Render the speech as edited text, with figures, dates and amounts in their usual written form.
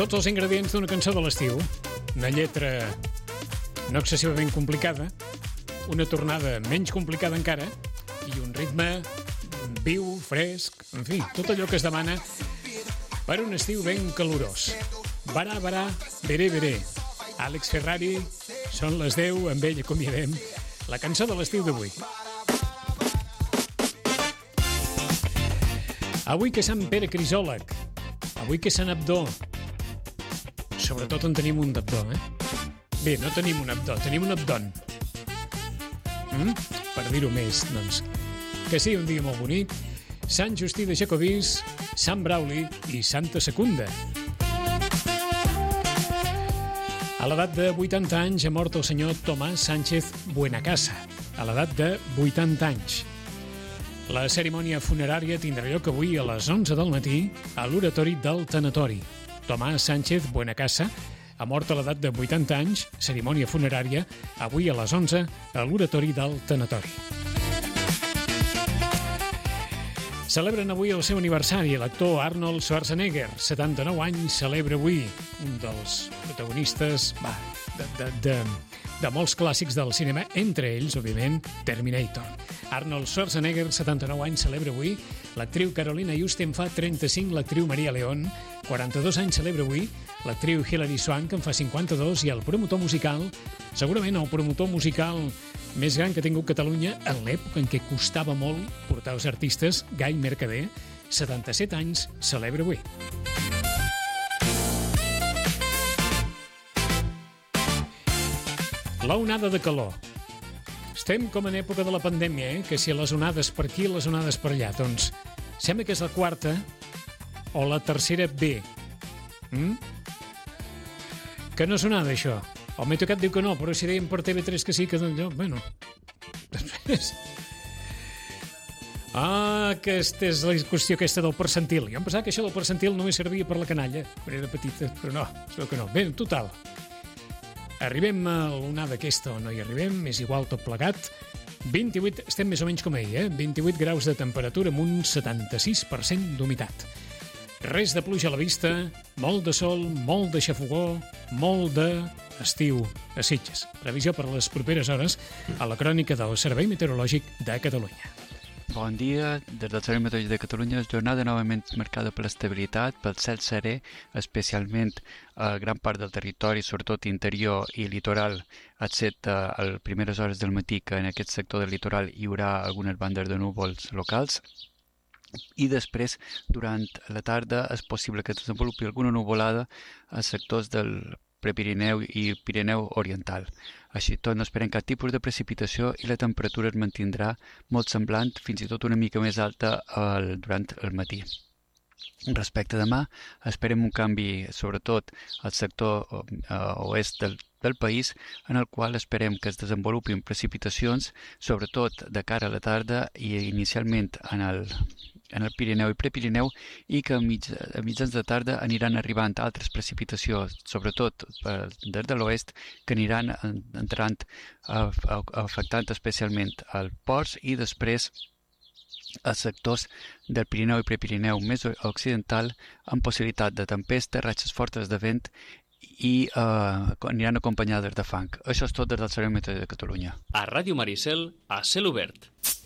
Tots els ingredients d'una cançó de l'estiu. Una lletra no excessivament complicada, una tornada menys complicada encara i un ritme viu, fresc, en fi, tot allò que es demana per un estiu ben calorós. Barà, barà, veré, veré. Àlex Ferrari, són les 10, amb ell acomiadem la cançó de l'estiu d'avui. Avui que Sant Pere Crisòleg, avui que Sant Abdó, sobretot en tenim un d'Abdó, Bé, no tenim un Abdó, tenim un Abdon. Per dir-ho més, doncs, que sí, un dia molt bonic, Sant Justí de Jacobís, Sant Brauli i Santa Secunda. A l'edat de 80 anys ha mort el senyor Tomàs Sánchez Buenacasa, a l'edat de 80 anys. La cerimònia funerària tindrà lloc avui a les 11 del matí a l'oratori del Tanatori. Tomàs Sánchez Buenacasa ha mort a l'edat de 80 anys, cerimònia funerària avui a les 11 a l'oratori del Tanatori. Celebren avui el seu aniversari l'actor Arnold Schwarzenegger, 79 anys, celebra avui un dels protagonistes de molts clàssics del cinema, entre ells, òbviament, Terminator. Arnold Schwarzenegger, 79 anys, celebra avui. L'actriu Carolina Juste en fa 35, l'actriu Maria León, 42 anys, celebra avui. L'actriu Hilary Swank en fa 52 i el promotor musical, segurament el promotor musical més gran que ha tingut Catalunya en l'època en què costava molt portar els artistes, Gai Mercader, 77 anys, celebra avui. La onada de calor. Estem com en època de la pandèmia, que si les onades per aquí, les onades per allà. Doncs sembla que és la quarta o la tercera B. Que no és onada, això. El Meteocat diu que no, però si deien per TV3 que sí, que doncs jo, bueno... Després... aquesta és la qüestió aquesta del percentil. Jo em pensava que això del percentil només servia per la canalla, quan era petita, però no, es veu que no. Bé, en total, arribem a l'onada aquesta o no hi arribem, és igual tot plegat. 28, estem més o menys com ahir, 28 graus de temperatura amb un 76% d'humitat. Res de pluja a la vista, molt de sol, molt de xafogó, molt d'estiu a Sitges. Previsió per les properes hores a la crònica del Servei Meteorològic de Catalunya. Bon dia, des del Servei Meteorològic de Catalunya, jornada novament marcada per l'estabilitat, pel cel serè, especialment a gran part del territori, sobretot interior i litoral, excepte a les primeres hores del matí, que en aquest sector del litoral hi haurà algunes bandes de núvols locals, i després, durant la tarda, és possible que es desenvolupi alguna nuvolada a sectors del Prepirineu i Pirineu Oriental. Així tot, no esperem cap tipus de precipitació i la temperatura es mantindrà molt semblant, fins i tot una mica més alta durant el matí. Respecte a demà, esperem un canvi, sobretot al sector oest del país, en el qual esperem que es desenvolupin precipitacions, sobretot de cara a la tarda i inicialment en el Pirineu i Prepirineu, i que a mitjans de tarda aniran arribant altres precipitacions, sobretot des de l'oest, que aniran entrant afectant especialment els ports i després a sectors del Pirineu i Prepirineu més occidental amb possibilitat de tempesta, ratxes fortes de vent i aniran acompanyades de fang. Això és tot des del Servei Meteorològic de Catalunya. A Ràdio Maricel, a cel obert.